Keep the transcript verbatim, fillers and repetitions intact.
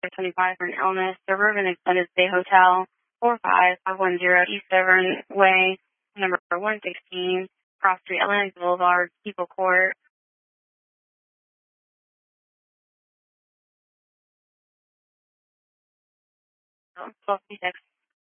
twenty-five for an illness. Suburban Extended Stay Hotel, four five five one zero East Severn Way, number one sixteen, Cross Street, Atlantic Boulevard, People Court. twelve fifty-six.